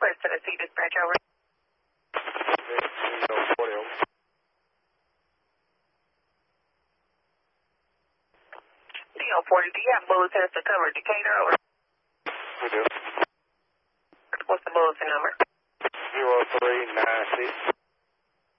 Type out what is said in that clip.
West Tennessee dispatch over. DO40, do you have bulletin to cover Decatur over? We do. What's the bulletin number? 0396.